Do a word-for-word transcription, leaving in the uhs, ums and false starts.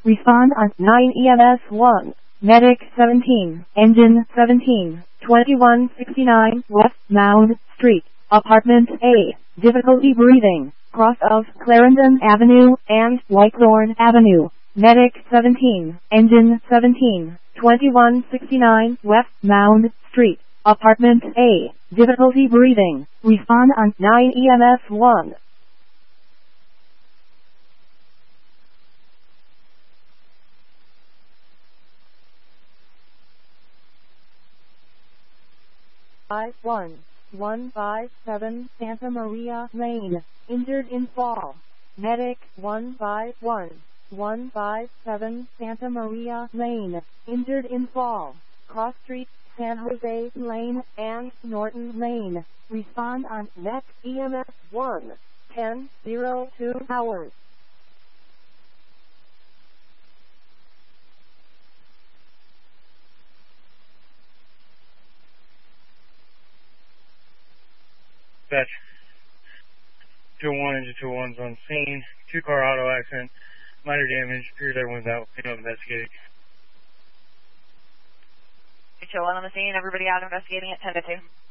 Respond on nine E M S one. Medic seventeen. Engine seventeen. twenty-one sixty-nine West Mound Street. Apartment A. Difficulty breathing. Cross of Clarendon Avenue and Whitethorn Avenue. Medic seventeen. Engine seventeen. twenty-one sixty-nine West Mound Street. Apartment A. Difficulty breathing. Respond on nine E M S one. five one one five seven Santa Maria Lane. Injured in fall. Medic one five one one five seven Santa Maria Lane. Injured in fall. Cross Street, San Jose Lane, and Norton Lane. Respond on next E M S one. ten oh two hours. Dispatch. two one, engine two one's on scene. Two car auto accident. Minor damage. Appears everyone's out. You know, investigating. two one on the scene. Everybody out investigating at ten to two.